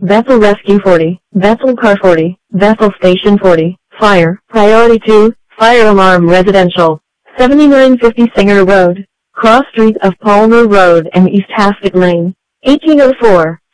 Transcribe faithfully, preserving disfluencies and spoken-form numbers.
Bethel Rescue forty, Bethel Car forty, Bethel Station forty, Fire, Priority two, Fire Alarm Residential, seventy-nine fifty Singer Road, Cross Street of Palmer Road and East Haskett Lane, eighteen oh four.